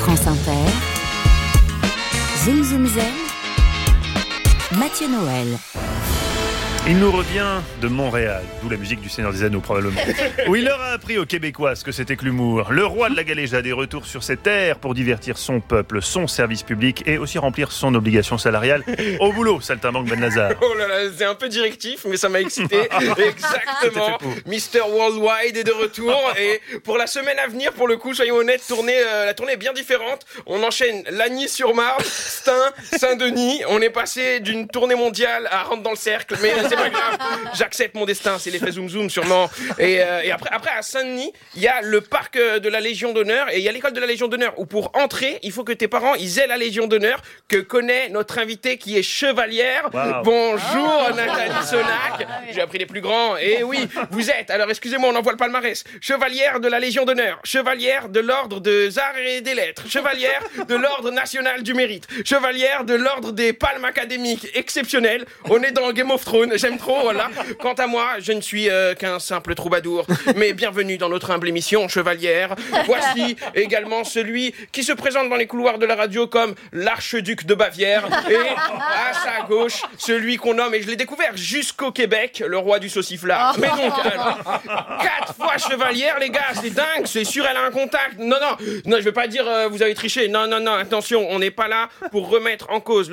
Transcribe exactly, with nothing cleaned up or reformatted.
France Inter, Zoom Zoom Zen, Mathieu Noël. Il nous revient de Montréal, d'où la musique du Seigneur des Anneaux probablement, où il leur a appris aux Québécois ce que c'était que l'humour. Le roi de la galéjade est retour sur ses terres pour divertir son peuple, son service public et aussi remplir son obligation salariale. Au boulot, saltimbanque Ben Lazare. Oh là là, c'est un peu directif, mais ça m'a excité. Exactement. Mister Worldwide est de retour et pour la semaine à venir, pour le coup, soyons honnêtes, tournée, euh, la tournée est bien différente. On enchaîne Lagny-sur-Marne, Stein, Saint-Denis. On est passé d'une tournée mondiale à Rentre dans le cercle, mais c'est pas grave, j'accepte mon destin, c'est l'effet zoom zoom sûrement. Et, euh, et après, après à Saint-Denis, il y a le parc de la Légion d'honneur et il y a l'école de la Légion d'honneur où pour entrer, il faut que tes parents ils aient la Légion d'honneur que connaît notre invitée qui est chevalière. Wow. Bonjour oh. Nathalie Sonac, j'ai appris les plus grands. Et oui, vous êtes, alors excusez-moi, on envoie le palmarès. Chevalière de la Légion d'honneur, chevalière de l'ordre des arts et des lettres, chevalière de l'ordre national du mérite, chevalière de l'ordre des palmes académiques exceptionnelles. On est dans Game of Thrones. J'aime trop, voilà. Quant à moi, je ne suis euh, qu'un simple troubadour. Mais bienvenue dans notre humble émission, Chevalière. Voici également celui qui se présente dans les couloirs de la radio comme l'archiduc de Bavière. Et à sa gauche, celui qu'on nomme, et je l'ai découvert jusqu'au Québec, le roi du sauciflard. Mais donc, alors, quatre fois chevalière, les gars, c'est dingue, c'est sûr, elle a un contact. Non, non, non, je vais pas dire euh, vous avez triché. Non, non, non, attention, on n'est pas là pour remettre en cause